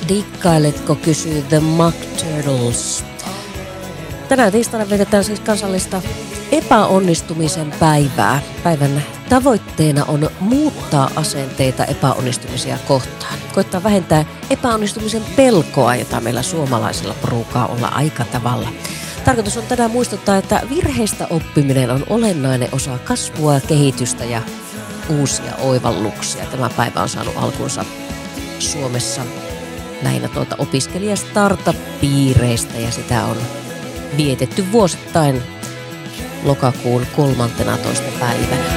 Dikkailetko, kysyy The Muck Turtles. Tänään tiistaina vietetään siis kansallista epäonnistumisen päivää. Päivän tavoitteena on muuttaa asenteita epäonnistumisia kohtaan. Koittaa vähentää epäonnistumisen pelkoa, jota meillä suomalaisilla porukaa olla aika tavalla. Tarkoitus on tänään muistuttaa, että virheistä oppiminen on olennainen osa kasvua, kehitystä ja uusia oivalluksia. Tämä päivä on saanut alkunsa Suomessa lähinnä opiskelija startup-piireistä ja sitä on vietetty vuosittain lokakuun 13. päivänä.